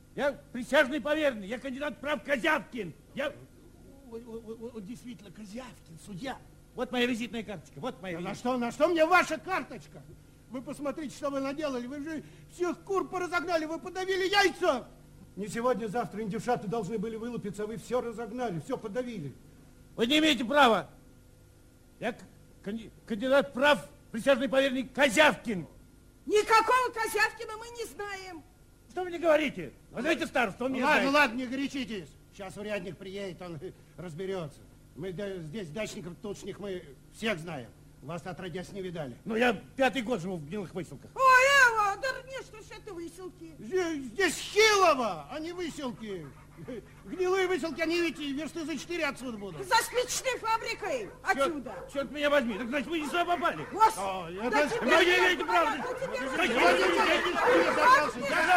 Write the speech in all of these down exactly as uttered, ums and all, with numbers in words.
Я присяжный поверенный, я кандидат прав Козявкин. Я... Вот, вот, вот действительно Козявкин, судья. Вот моя визитная карточка, вот моя. А на что, на что мне ваша карточка? Вы посмотрите, что вы наделали. Вы же всех кур поразогнали, вы подавили яйца. Не сегодня, завтра индюшаты должны были вылупиться, а вы все разогнали, все подавили. Вы не имеете права. Я кандидат прав, присяжный поверенный Козявкин. Никакого Козявкина мы не знаем. Что вы не говорите? Вызовите старосту, он не Ладно, знает. ладно, не горячитесь. Сейчас урядник приедет, он разберется. Мы здесь дачников тучных мы всех знаем. Вас отродясь не видали. Ну, я пятый год живу в гнилых выселках. Ой, Эва, да не, что ж это выселки? Здесь, здесь Хилово, а не выселки. Гнилые выселки, они ведь версты за четыре отсюда будут. За спичной фабрикой отсюда. Черт, черт меня возьми, так значит вы не сюда попали. Господи, О, я да даже- тебе- Вы не имеете права. да тебе- Вы не имеете права.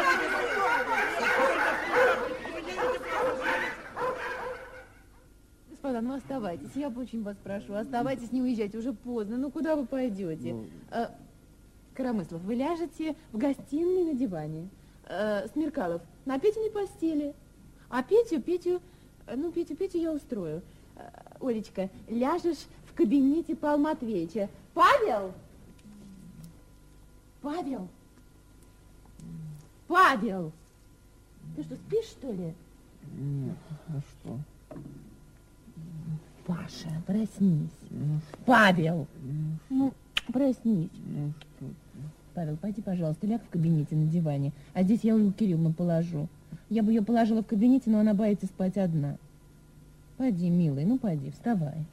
Господа, ну оставайтесь, я очень вас прошу, оставайтесь, не уезжайте, уже поздно, ну куда вы пойдете? Ну... А, Коромыслов, вы ляжете в гостиной на диване, а, Смеркалов на Петиной постели, а Петю, Петю, ну Петю, Петю я устрою. А, Олечка, ляжешь в кабинете Павла Матвеевича. Павел? Павел? Павел! Ты что, спишь, что ли? Нет, а что? Паша, проснись. Ну, Павел! ну, Ну, проснись. ну что ты? Павел, пойди, пожалуйста, ляг в кабинете на диване, а здесь я Ольгу Кирилловну положу. Я бы ее положила в кабинете, но она боится спать одна. Пойди, милый, ну пойди, вставай.